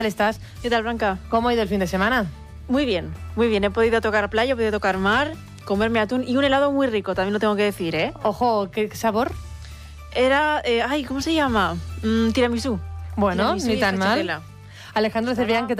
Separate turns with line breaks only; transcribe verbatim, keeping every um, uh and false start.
¿Estás?
¿Qué tal, Blanca?
¿Cómo ha ido el fin de semana?
Muy bien, muy bien. He podido tocar playa, he podido tocar mar, comerme atún y un helado muy rico, también lo tengo que decir, ¿eh?
Ojo, ¿qué sabor?
Era, eh, ay, ¿cómo se llama? Mm, tiramisú.
Bueno,
Tiramisú
ni
y
tan mal.
stracciatella.
Alejandro Cervián, ¿qué tal?